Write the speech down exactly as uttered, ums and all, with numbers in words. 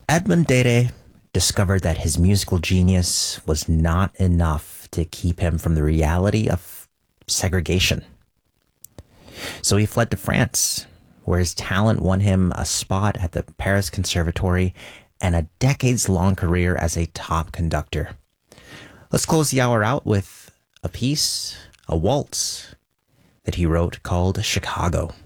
Edmund Dede discovered that his musical genius was not enough to keep him from the reality of segregation. So he fled to France, where his talent won him a spot at the Paris Conservatory and a decades long career as a top conductor. Let's close the hour out with a piece, a waltz that he wrote called Chicago.